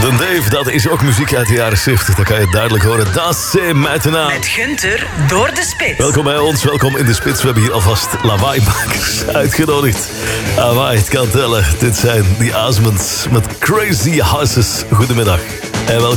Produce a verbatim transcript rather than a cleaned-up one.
De Dave, dat is ook muziek uit de jaren zeventig. Dat kan je duidelijk horen. Dat c'est maintenant. Met Gunther door de spits. Welkom bij ons, welkom in de spits. We hebben hier alvast lawaaimakers uitgenodigd. Hawaii, het kan tellen. Dit zijn die Osmonds met Crazy Horses. Goedemiddag en welkom.